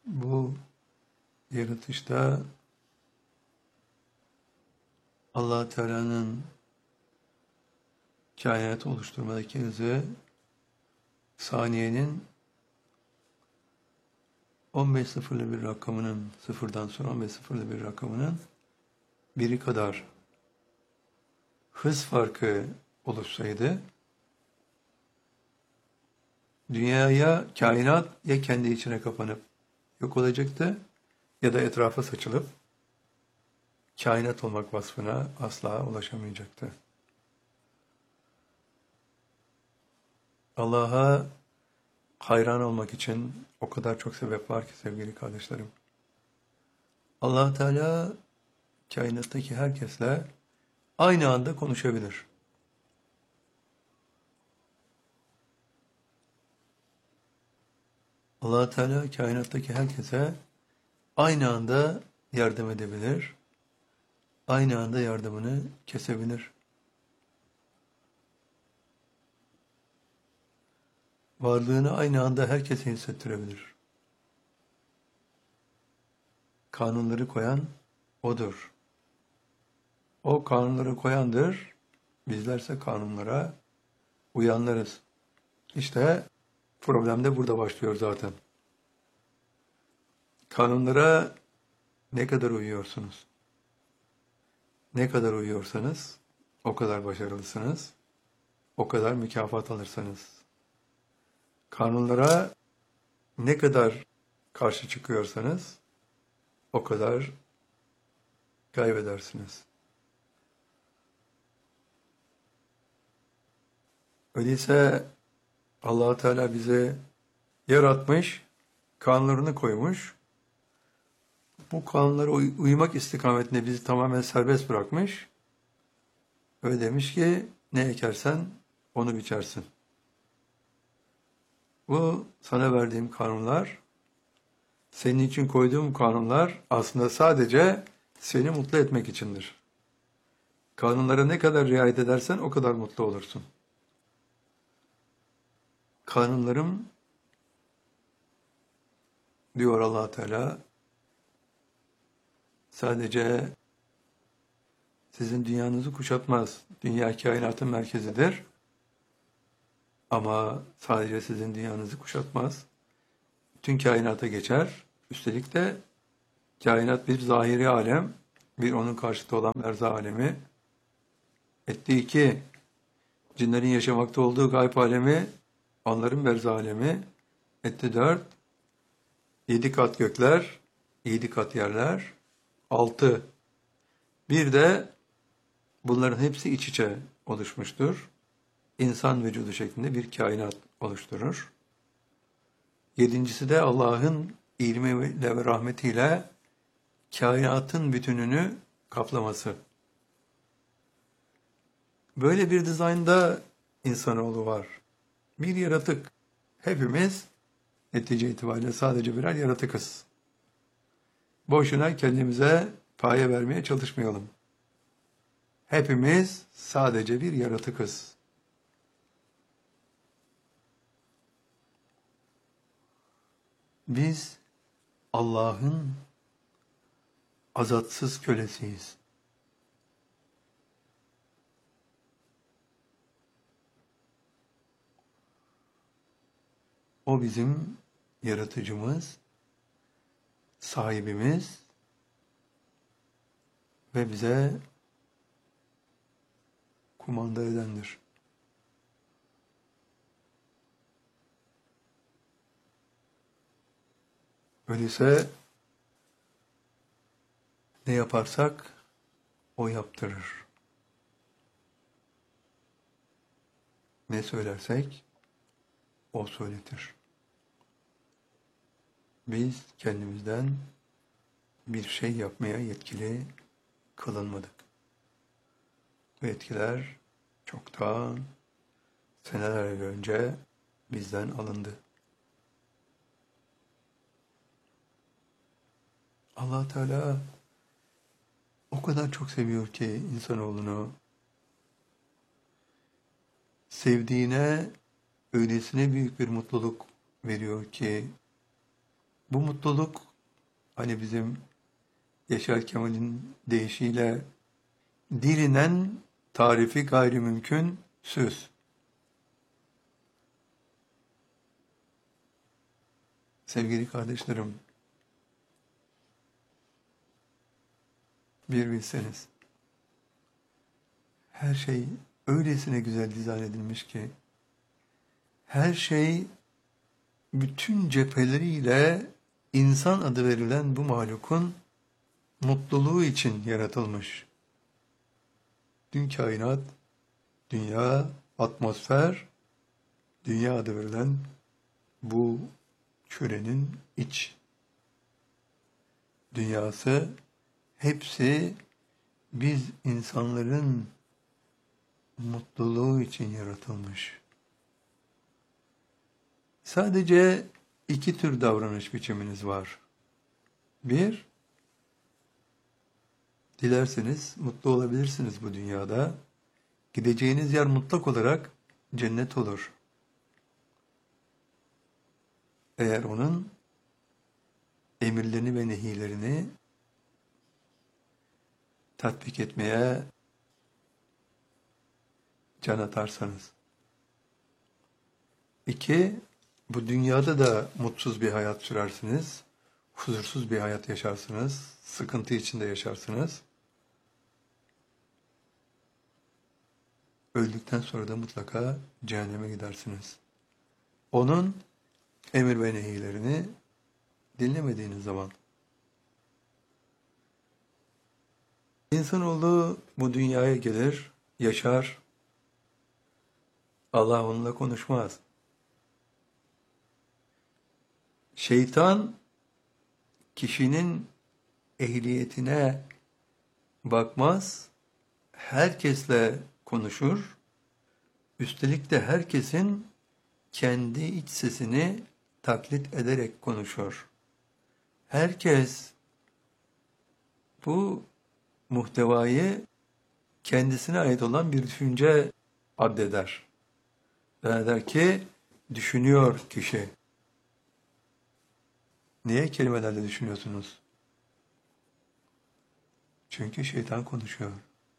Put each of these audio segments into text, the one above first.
Bu yaratışta Allah Teala'nın kainatı oluşturmadaki hızı saniyenin 15 sıfırlı bir rakamının, sıfırdan sonra 15 sıfırlı bir rakamının biri kadar hız farkı oluşsaydı, dünyaya, kainat ya kendi içine kapanıp yok olacaktı ya da etrafa saçılıp kainat olmak vasfına asla ulaşamayacaktı. Allah'a hayran olmak için o kadar çok sebep var ki sevgili kardeşlerim. Allah Teala kainattaki herkesle aynı anda konuşabilir. Allah Teala kainattaki herkese aynı anda yardım edebilir. Aynı anda yardımını kesebilir. Varlığını aynı anda herkese hissettirebilir. Kanunları koyan O'dur. O kanunları koyandır. Bizlerse kanunlara uyanlarız. İşte problem de burada başlıyor zaten. Kanunlara ne kadar uyuyorsunuz? Ne kadar uyuyorsanız o kadar başarılısınız, o kadar mükafat alırsınız. Kanunlara ne kadar karşı çıkıyorsanız o kadar kaybedersiniz. Öyleyse Allah Teala bizi yaratmış, kanunlarını koymuş. Bu kanunlara uymak istikametinde bizi tamamen serbest bırakmış. Öyle demiş ki ne ekersen onu biçersin. Bu sana verdiğim kanunlar, senin için koyduğum kanunlar aslında sadece seni mutlu etmek içindir. Kanunlara ne kadar riayet edersen o kadar mutlu olursun. Kanunlarım, diyor Allah Teala, sadece sizin dünyanızı kuşatmaz. Dünya kainatın merkezidir. Ama sadece sizin dünyanızı kuşatmaz. Bütün kainata geçer. Üstelik de kainat bir zahiri alem, bir onun karşıtı olan berza alemi. Etti iki, cinlerin yaşamakta olduğu gayb alemi, onların berza alemi. Etti dört, 7 kat gökler, 7 kat yerler. 6, bir de bunların hepsi iç içe oluşmuştur. İnsan vücudu şeklinde bir kainat oluşturur. 7.'si de Allah'ın ilmiyle ve rahmetiyle kainatın bütününü kaplaması. Böyle bir dizaynda insanoğlu var. Bir yaratık. Hepimiz netice itibariyle sadece birer yaratıkız. Boşuna kendimize paye vermeye çalışmayalım. Hepimiz sadece bir yaratıkız. Biz Allah'ın azatsız kölesiyiz. O bizim yaratıcımız, sahibimiz ve bize kumanda edendir. Öyleyse ne yaparsak o yaptırır. Ne söylersek o söyletir. Biz kendimizden bir şey yapmaya yetkili kılınmadık. Bu yetkiler çoktan seneler önce bizden alındı. Allah Teala o kadar çok seviyor ki insanoğlunu. Sevdiğine öylesine büyük bir mutluluk veriyor ki Bu mutluluk hani bizim Yaşar Kemal'in deyişiyle dilinen tarifi gayrimümkün söz. Sevgili kardeşlerim, bir bilseniz, her şey öylesine güzel dizayn edilmiş ki, her şey bütün cepheleriyle insan adı verilen bu mahlukun mutluluğu için yaratılmış. Tüm kainat, dünya, atmosfer, dünya adı verilen bu kürenin iç dünyası, hepsi biz insanların mutluluğu için yaratılmış. Sadece iki tür davranış biçiminiz var. Bir, dilerseniz mutlu olabilirsiniz bu dünyada. Gideceğiniz yer mutlak olarak cennet olur. Eğer onun emirlerini ve nehilerini tatbik etmeye can atarsanız. İki, bu dünyada da mutsuz bir hayat sürersiniz, huzursuz bir hayat yaşarsınız, sıkıntı içinde yaşarsınız. Öldükten sonra da mutlaka cehenneme gidersiniz. Onun emir ve nehilerini dinlemediğiniz zaman. İnsanoğlu bu dünyaya gelir, yaşar. Allah onunla konuşmaz. Şeytan kişinin ehliyetine bakmaz, herkesle konuşur. Üstelik de herkesin kendi iç sesini taklit ederek konuşur. Herkes bu muhtevayı kendisine ait olan bir düşünce addeder. Ve der ki, düşünüyor kişi. Niye kelimelerle düşünüyorsunuz? Çünkü şeytan konuşuyor.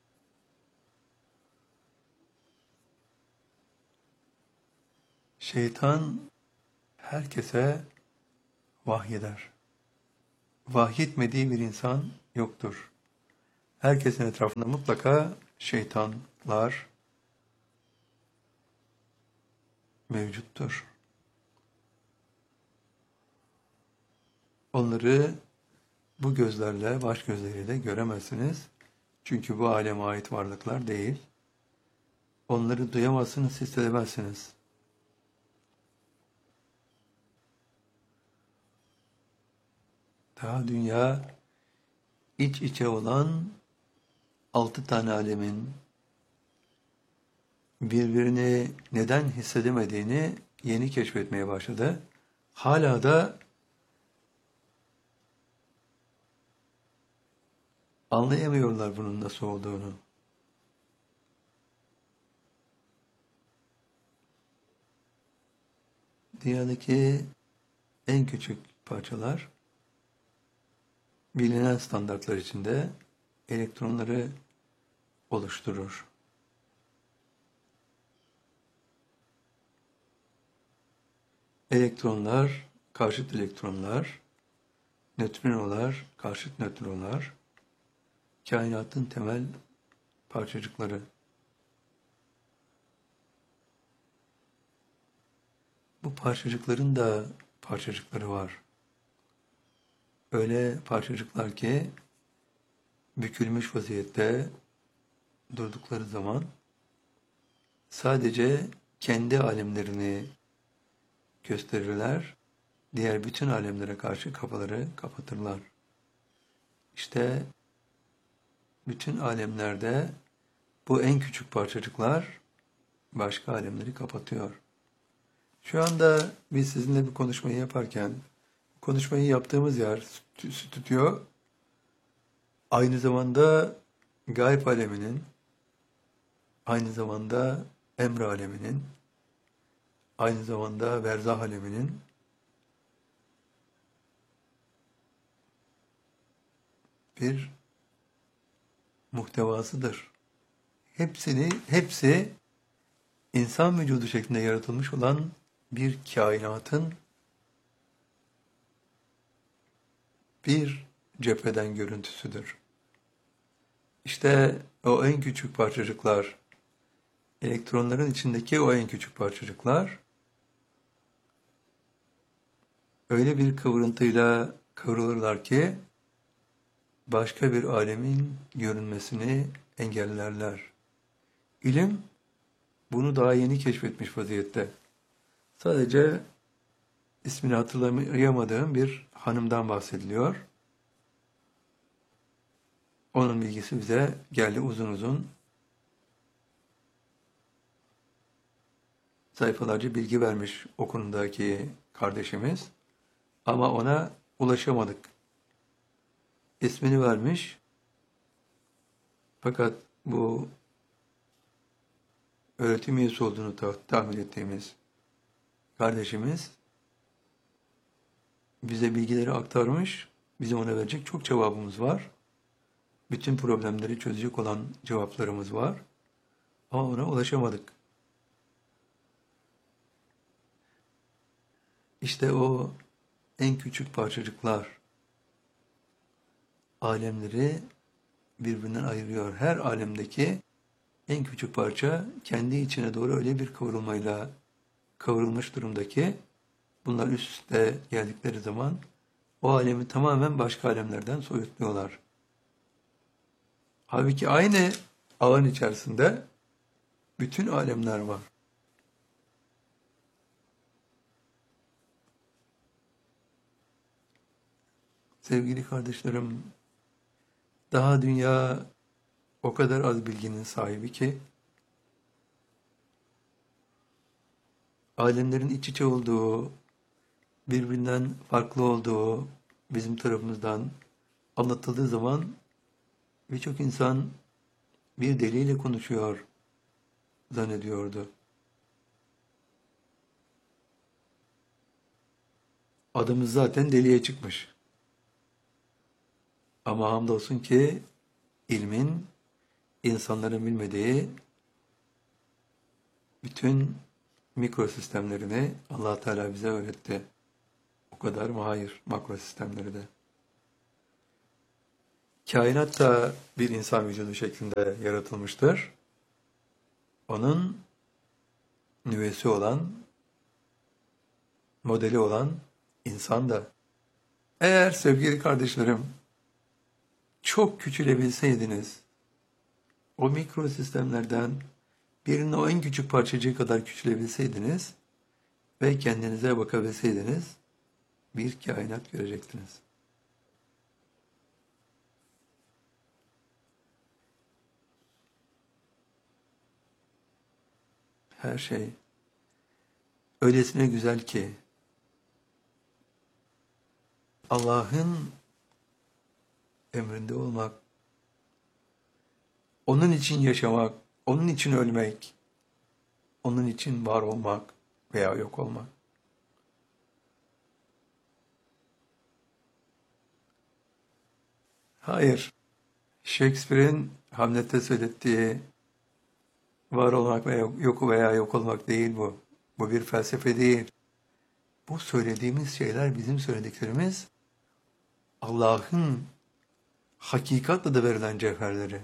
Şeytan herkese vahyeder. Vahyetmediği bir insan yoktur. Herkesin etrafında mutlaka şeytanlar mevcuttur. Onları bu gözlerle, baş gözleriyle göremezsiniz. Çünkü bu aleme ait varlıklar değil. Onları duyamazsınız, hissedemezsiniz. Daha dünya iç içe olan 6 tane alemin birbirini neden hissedemediğini yeni keşfetmeye başladı. Hala da anlayamıyorlar bunun nasıl olduğunu. Dünyadaki en küçük parçalar bilinen standartlar içinde elektronları oluşturur. Elektronlar, karşıt elektronlar, nötrinolar, karşıt nötrinolar, kainatın temel parçacıkları. Bu parçacıkların da parçacıkları var. Öyle parçacıklar ki bükülmüş vaziyette durdukları zaman sadece kendi alemlerini gösterirler, diğer bütün alemlere karşı kafaları kapatırlar. İşte bütün alemlerde bu en küçük parçacıklar başka alemleri kapatıyor. Şu anda biz sizinle bir konuşmayı yaparken, konuşmayı yaptığımız yer, stüdyo, aynı zamanda gayb aleminin, aynı zamanda emr aleminin, aynı zamanda berzah aleminin bir muhtevasıdır. Hepsi insan vücudu şeklinde yaratılmış olan bir kainatın bir cepheden görüntüsüdür. İşte o en küçük parçacıklar, elektronların içindeki o en küçük parçacıklar öyle bir kıvrıntıyla kıvrılırlar ki başka bir alemin görünmesini engellerler. İlim bunu daha yeni keşfetmiş vaziyette. Sadece ismini hatırlayamadığım bir hanımdan bahsediliyor. Onun bilgisi bize geldi uzun uzun. Sayfalarca bilgi vermiş o konudaki kardeşimiz. Ama ona ulaşamadık. İsmini vermiş. Fakat bu öğretim üyesi olduğunu tahmin ettiğimiz kardeşimiz bize bilgileri aktarmış. Bizim ona verecek çok cevabımız var. Bütün problemleri çözecek olan cevaplarımız var. Ama ona ulaşamadık. İşte o en küçük parçacıklar alemleri birbirinden ayırıyor. Her alemdeki en küçük parça kendi içine doğru öyle bir kıvrılmayla kıvrılmış durumdaki bunlar üst üste geldikleri zaman o alemi tamamen başka alemlerden soyutluyorlar. Halbuki aynı ağın içerisinde bütün alemler var. Sevgili kardeşlerim, daha dünya o kadar az bilginin sahibi ki alemlerin iç içe olduğu, birbirinden farklı olduğu bizim tarafımızdan anlatıldığı zaman birçok insan bir deliyle konuşuyor zannediyordu. Adımız zaten deliye çıkmış. Ama hamdolsun ki ilmin, insanların bilmediği bütün mikro sistemlerini Allah Teala bize öğretti. O kadar mı? Hayır, makro sistemleri de. Kainat da bir insan vücudu şeklinde yaratılmıştır. Onun nüvesi olan, modeli olan insan da. Eğer sevgili kardeşlerim çok küçülebilseydiniz, o mikro sistemlerden birinin o en küçük parçacığı kadar küçülebilseydiniz ve kendinize bakabilseydiniz, bir kainat görecektiniz. Her şey öylesine güzel ki Allah'ın emrinde olmak, onun için yaşamak, onun için ölmek, onun için var olmak veya yok olmak. Hayır, Shakespeare'in Hamlet'te söylettiği var olmak veya yok olmak değil bu. Bu bir felsefe değil. Bu söylediğimiz şeyler, bizim söylediklerimiz Allah'ın hakikatle de verilen cevherleri.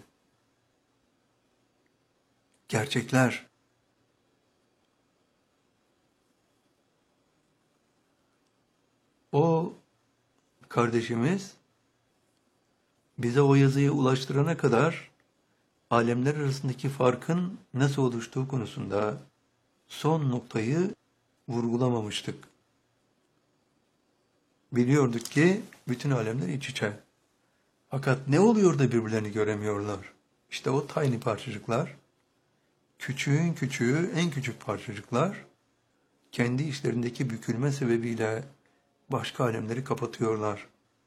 Gerçekler. O kardeşimiz bize o yazıyı ulaştırana kadar alemler arasındaki farkın nasıl oluştuğu konusunda son noktayı vurgulamamıştık. Biliyorduk ki bütün alemler iç içe. Fakat ne oluyor da birbirlerini göremiyorlar? İşte o tiny parçacıklar, küçüğün küçüğü en küçük parçacıklar, kendi işlerindeki bükülme sebebiyle başka alemleri kapatıyorlar.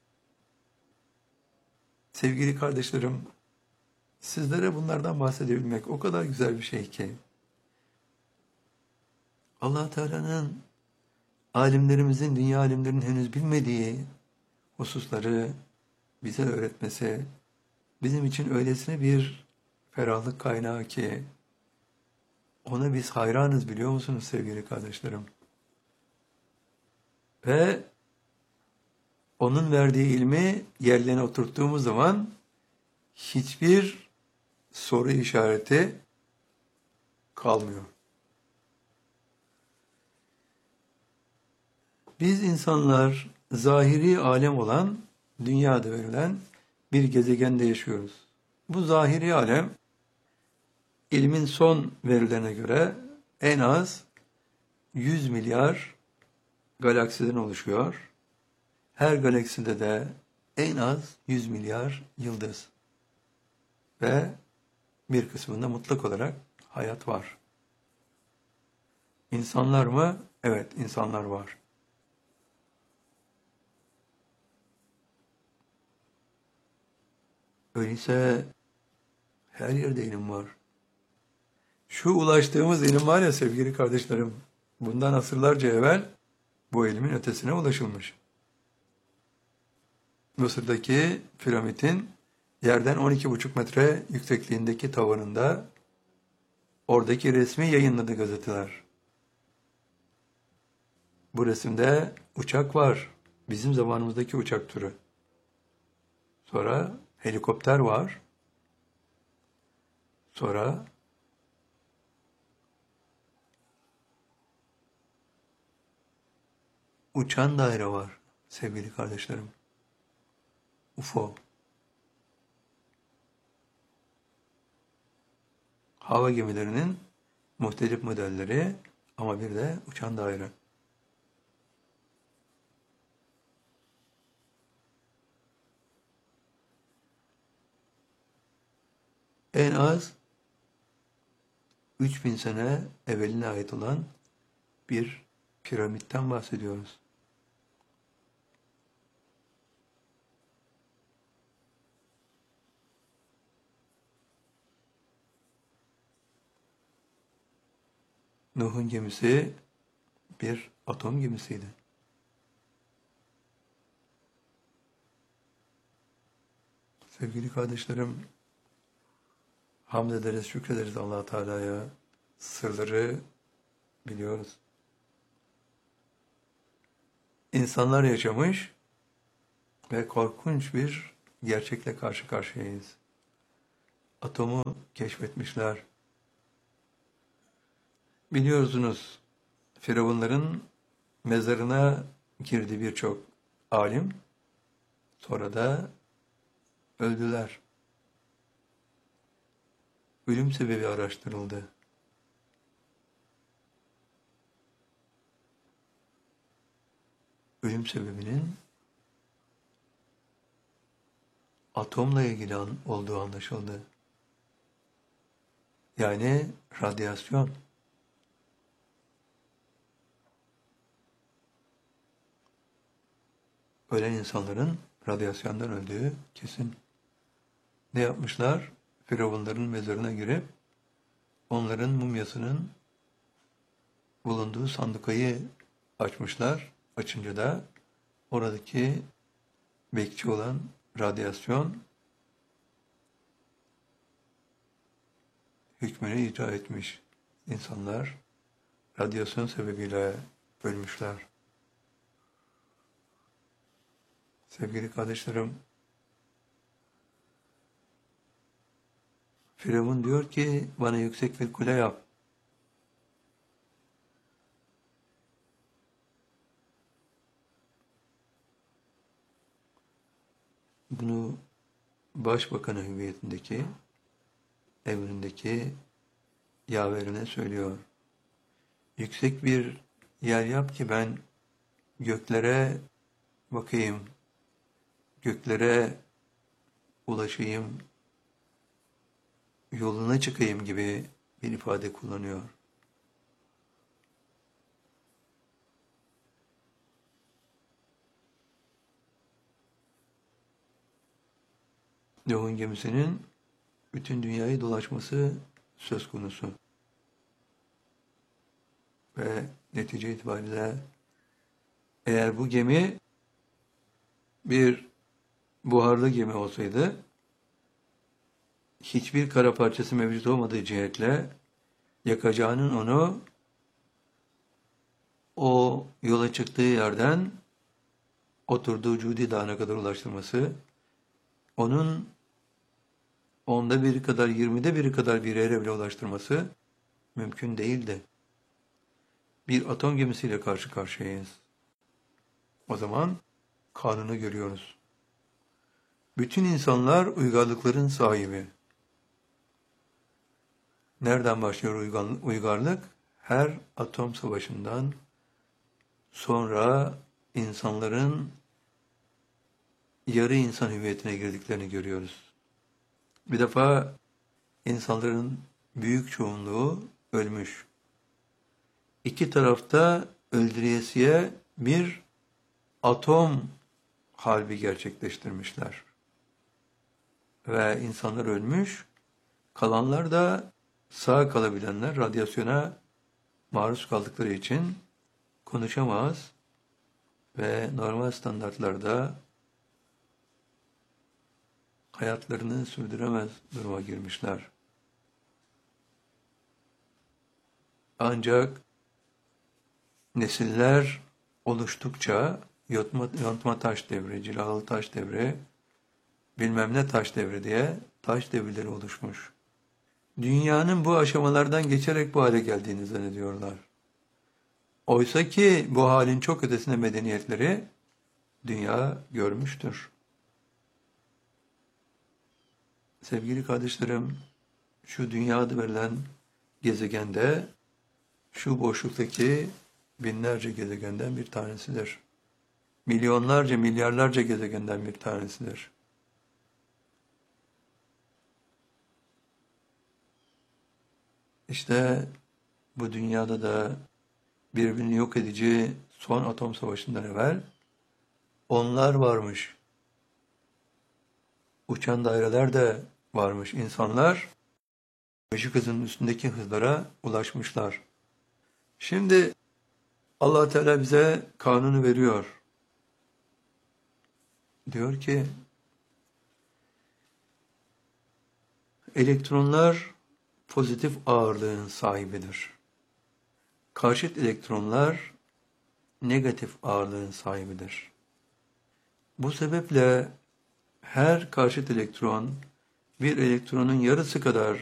Sevgili kardeşlerim, sizlere bunlardan bahsedebilmek o kadar güzel bir şey ki. Allah Teala'nın alimlerimizin, dünya alimlerinin henüz bilmediği hususları bize öğretmesi bizim için öylesine bir ferahlık kaynağı ki ona biz hayranız, biliyor musunuz sevgili kardeşlerim? Ve onun verdiği ilmi yerlerine oturttuğumuz zaman hiçbir soru işareti kalmıyor. Biz insanlar zahiri alem olan dünyada verilen bir gezegende yaşıyoruz. Bu zahiri alem ilmin son verilerine göre en az 100 milyar galaksiden oluşuyor. Her galakside de en az 100 milyar yıldız ve bir kısmında mutlak olarak hayat var. İnsanlar mı? Evet, insanlar var. Öyleyse her yerde ilim var. Şu ulaştığımız ilim var ya sevgili kardeşlerim, bundan asırlarca evvel bu ilmin ötesine ulaşılmış. Mısır'daki piramidin yerden 12,5 metre yüksekliğindeki tavanında oradaki resmi yayınladı gazeteler. Bu resimde uçak var. Bizim zamanımızdaki uçak türü. Sonra helikopter var. Sonra uçan daire var sevgili kardeşlerim. UFO. Hava gemilerinin muhtelif modelleri ama bir de uçan daire. En az 3000 sene evveline ait olan bir piramitten bahsediyoruz. Nuh'un gemisi bir atom gemisiydi. Sevgili kardeşlerim, hamd ederiz, şükrederiz Allah Teala'ya. Sırları biliyoruz. İnsanlar yaşamış ve korkunç bir gerçekle karşı karşıyayız. Atomu keşfetmişler. Biliyorsunuz, Firavunların mezarına girdi birçok alim. Sonra da öldüler. Ölüm sebebi araştırıldı. Ölüm sebebinin atomla ilgili olduğu anlaşıldı. Yani radyasyon. Ölen insanların radyasyondan öldüğü kesin. Ne yapmışlar? Firavunların mezarına girip onların mumyasının bulunduğu sandıkayı açmışlar. Açınca da oradaki bekçi olan radyasyon hükmünü icra etmiş. İnsanlar radyasyon sebebiyle ölmüşler. Sevgili kardeşlerim, Firavun diyor ki bana yüksek bir kule yap. Bunu başbakanı hüviyetindeki, emrindeki yaverine söylüyor. Yüksek bir yer yap ki ben göklere bakayım, göklere ulaşayım, yoluna çıkayım gibi bir ifade kullanıyor. Nuh'un gemisinin bütün dünyayı dolaşması söz konusu. Ve netice itibariyle eğer bu gemi bir buharlı gemi olsaydı, hiçbir kara parçası mevcut olmadığı cihetle yakacağının onu o yola çıktığı yerden oturduğu Cudi Dağı'na kadar ulaştırması, onun 10'da biri kadar, 20'de biri kadar bir yere bile ulaştırması mümkün değildi. Bir atom gemisiyle karşı karşıyayız. O zaman kanunu görüyoruz. Bütün insanlar uygarlıkların sahibi. Nereden başlıyor uygarlık? Her atom savaşından sonra insanların yarı insan hüviyetine girdiklerini görüyoruz. Bir defa insanların büyük çoğunluğu ölmüş. İki tarafta öldüresiye bir atom harbi gerçekleştirmişler. Ve insanlar ölmüş, kalanlar da sağ kalabilenler radyasyona maruz kaldıkları için konuşamaz ve normal standartlarda hayatlarını sürdüremez duruma girmişler. Ancak nesiller oluştukça yontma taş devri, cilalı taş devri, bilmem ne taş devri diye taş devirleri oluşmuş. Dünyanın bu aşamalardan geçerek bu hale geldiğini zannediyorlar. Oysa ki bu halin çok ötesinde medeniyetleri dünya görmüştür. Sevgili kardeşlerim, şu dünya adı verilen gezegende, şu boşluktaki binlerce gezegenden bir tanesidir. Milyonlarca, milyarlarca gezegenden bir tanesidir. İşte bu dünyada da birbirini yok edici son atom savaşından evvel onlar varmış. Uçan daireler de varmış. İnsanlar ışık hızının üstündeki hızlara ulaşmışlar. Şimdi Allah Teala bize kanunu veriyor. Diyor ki elektronlar pozitif ağırlığın sahibidir. Karşıt elektronlar negatif ağırlığın sahibidir. Bu sebeple her karşıt elektron bir elektronun yarısı kadar